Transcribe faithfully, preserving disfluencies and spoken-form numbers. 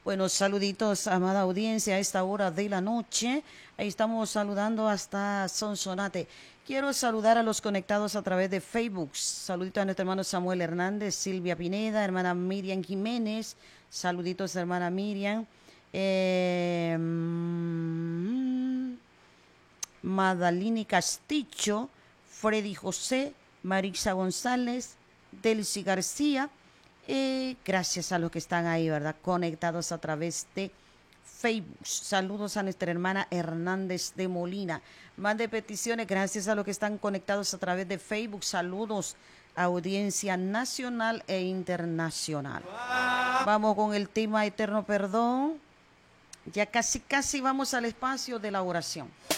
Bueno, saluditos, amada audiencia, a esta hora de la noche. Ahí estamos saludando hasta Sonsonate. Quiero saludar a los conectados a través de Facebook. Saluditos a nuestro hermano Samuel Hernández, Silvia Pineda, hermana Miriam Jiménez. Saluditos, hermana Miriam. Eh, mm, Madalini Castillo, Freddy José, Marisa González, Delcy García. Eh, gracias a los que están ahí, ¿verdad? Conectados a través de Facebook. Saludos a nuestra hermana Hernández de Molina. Más de peticiones, gracias a los que están conectados a través de Facebook. Saludos a audiencia nacional e internacional. Vamos con el tema Eterno Perdón. Ya casi, casi vamos al espacio de la oración.